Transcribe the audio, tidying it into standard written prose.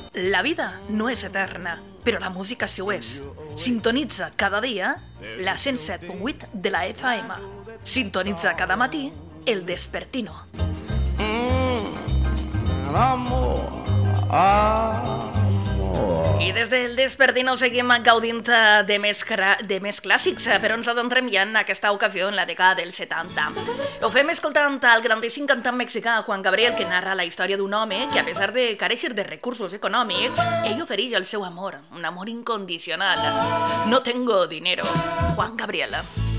La vida no és eterna, però la música sí ho és. Sintonitza cada dia la 107.8 de la FM. Sintonitza cada matí el Despertino. Amor, amor. I des del Despertino seguim gaudint de més clàssics, però ens adentrem ja en aquesta ocasió en la dècada dels 70. Ho fem escoltant el grandíssim cantant mexicà Juan Gabriel, que narra la història d'un home que, a pesar de carèixer de recursos econòmics, ell ofereix el seu amor, un amor incondicional. No tengo dinero. Juan Gabriel.